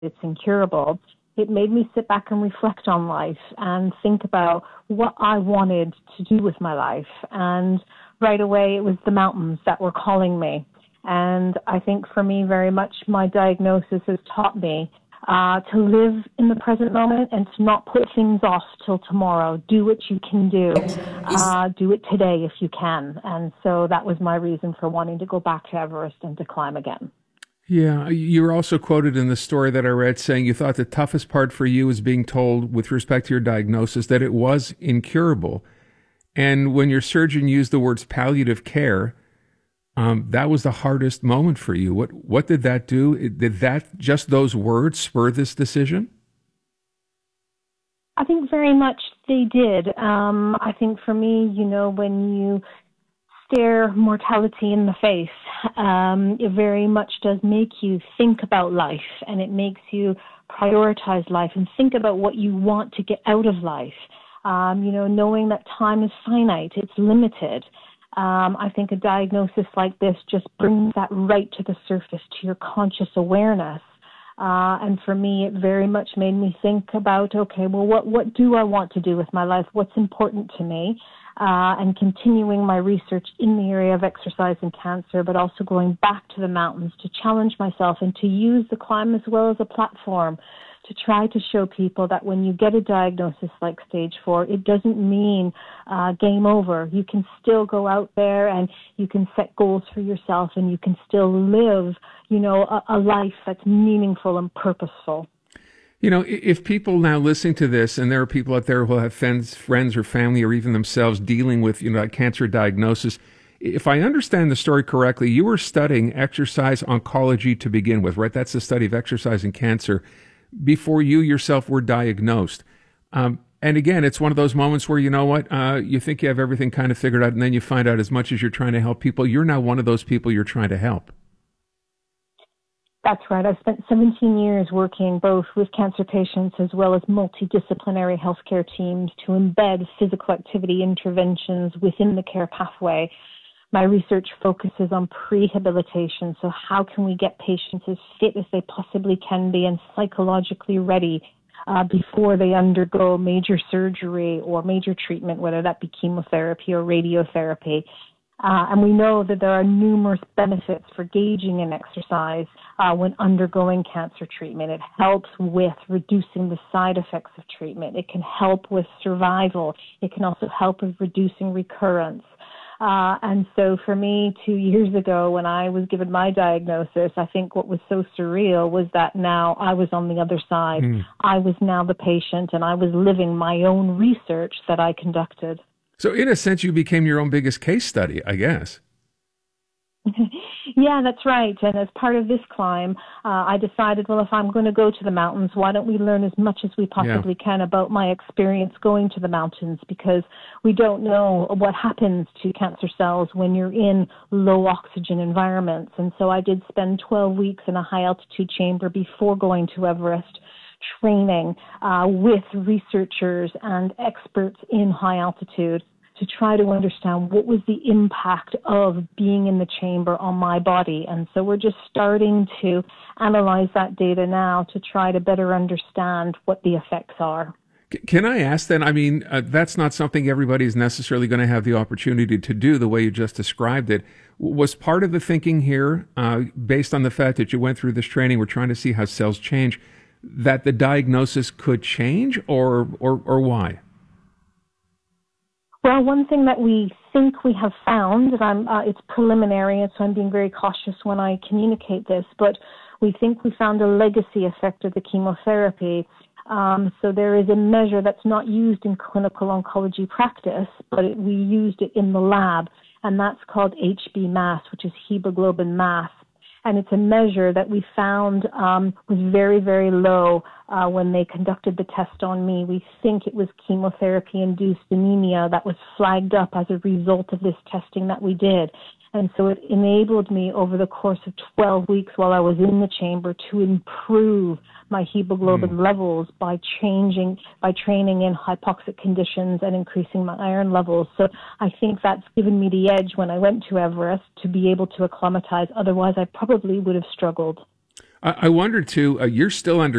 it's incurable, it made me sit back and reflect on life and think about what I wanted to do with my life. And right away, it was the mountains that were calling me. And I think for me, very much my diagnosis has taught me to live in the present moment and to not put things off till tomorrow. Do what you can do. Do it today if you can. And so that was my reason for wanting to go back to Everest and to climb again. Yeah, you were also quoted in the story that I read saying you thought the toughest part for you was being told with respect to your diagnosis that it was incurable. And when your surgeon used the words palliative care, that was the hardest moment for you. What did that do? Did that, just those words, spur this decision? I think very much they did. I think for me, when you stare mortality in the face, it very much does make you think about life, and it makes you prioritize life and think about what you want to get out of life. Knowing that time is finite, it's limited. I think a diagnosis like this just brings that right to the surface, to your conscious awareness. And for me, it very much made me think about, okay, well, what do I want to do with my life? What's important to me? And continuing my research in the area of exercise and cancer, but also going back to the mountains to challenge myself and to use the climb as well as a platform to try to show people that when you get a diagnosis like stage 4, it doesn't mean game over. You can still go out there and you can set goals for yourself and you can still live, a life that's meaningful and purposeful. If people now listening to this, and there are people out there who have friends or family or even themselves dealing with, a cancer diagnosis, if I understand the story correctly, you were studying exercise oncology to begin with, right? That's the study of exercise and cancer before you yourself were diagnosed. And again, it's one of those moments where, you think you have everything kind of figured out, and then you find out as much as you're trying to help people, you're now one of those people you're trying to help. That's right. I've spent 17 years working both with cancer patients as well as multidisciplinary healthcare teams to embed physical activity interventions within the care pathway. My research focuses on prehabilitation, so how can we get patients as fit as they possibly can be and psychologically ready before they undergo major surgery or major treatment, whether that be chemotherapy or radiotherapy. And we know that there are numerous benefits for engaging in exercise when undergoing cancer treatment. It helps with reducing the side effects of treatment. It can help with survival. It can also help with reducing recurrence. And so for me, 2 years ago, when I was given my diagnosis, I think what was so surreal was that now I was on the other side. I was now the patient, and I was living my own research that I conducted. So in a sense, you became your own biggest case study, I guess. Yeah, that's right. And as part of this climb, I decided, well, if I'm going to go to the mountains, why don't we learn as much as we possibly can about my experience going to the mountains, because we don't know what happens to cancer cells when you're in low oxygen environments. And so I did spend 12 weeks in a high altitude chamber before going to Everest, training with researchers and experts in high altitude to try to understand what was the impact of being in the chamber on my body. And so we're just starting to analyze that data now to try to better understand what the effects are. Can I ask then, that's not something everybody's necessarily going to have the opportunity to do the way you just described it. Was part of the thinking here, based on the fact that you went through this training, we're trying to see how cells change, that the diagnosis could change, or why? Well, one thing that we think we have found, and it's preliminary, and so I'm being very cautious when I communicate this, but we think we found a legacy effect of the chemotherapy. So there is a measure that's not used in clinical oncology practice, but we used it in the lab, and that's called HB mass, which is hemoglobin mass. And it's a measure that we found was very, very low when they conducted the test on me. We think it was chemotherapy-induced anemia that was flagged up as a result of this testing that we did. And so it enabled me over the course of 12 weeks while I was in the chamber to improve my hemoglobin levels by training in hypoxic conditions and increasing my iron levels. So I think that's given me the edge when I went to Everest to be able to acclimatize. Otherwise, I probably would have struggled. I wonder too. You're still under